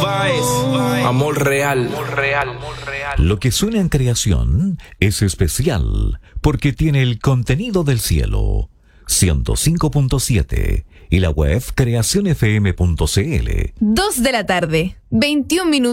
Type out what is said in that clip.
Amor real. Lo que suena en creación es especial porque tiene el contenido del cielo. 105.7 y la web creacionfm.cl. 2 de la tarde, 21 minutos.